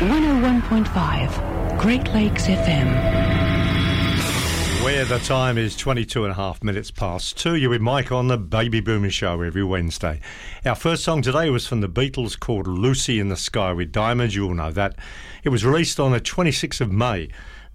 101.5 Great Lakes FM. Where the time is 22 and a half minutes past 2. You're with Mike on the Baby Boomer Show every Wednesday. Our first song today was from the Beatles called Lucy in the Sky with Diamonds. You all know that. It was released on the 26th of May,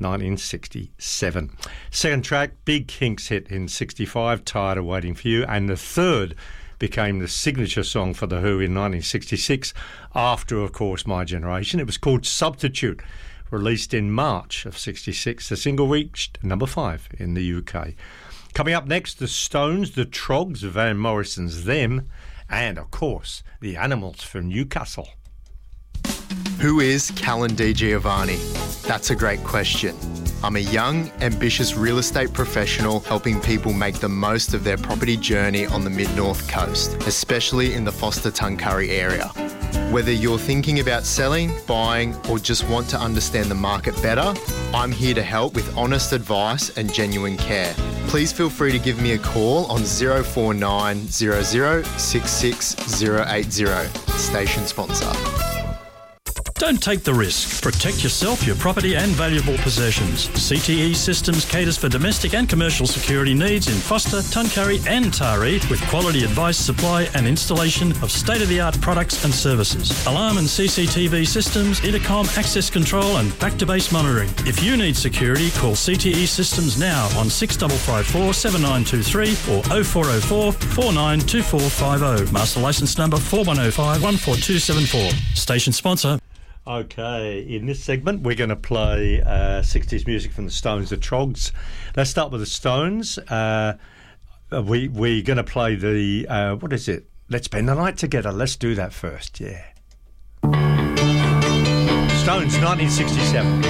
1967. Second track, Big Kinks hit in 65, Tired of Waiting for You. And the third became the signature song for The Who in 1966, after, of course, My Generation. It was called Substitute. Released in March of 66, the single reached number 5 in the UK. Coming up next, the Stones, the Trogs, Van Morrison's Them, and, of course, the Animals from Newcastle. Who is Callan Di Giovanni? That's a great question. I'm a young, ambitious real estate professional helping people make the most of their property journey on the Mid-North Coast, especially in the Forster-Tuncurry area. Whether you're thinking about selling, buying, or just want to understand the market better, I'm here to help with honest advice and genuine care. Please feel free to give me a call on 049 00 66 080. Station sponsor. Don't take the risk. Protect yourself, your property and valuable possessions. CTE Systems caters for domestic and commercial security needs in Forster, Tuncurry and Taree with quality advice, supply and installation of state-of-the-art products and services. Alarm and CCTV systems, intercom, access control and back-to-base monitoring. If you need security, call CTE Systems now on 6554 7923 or 0404 492450. Master licence number 4105 14274. Station sponsor. Okay, in this segment we're going to play 60s music from the Stones, the Trogs. Let's start with the Stones. We're going to play the, what is it? Let's Spend the Night Together. Let's do that first, yeah. Stones, 1967.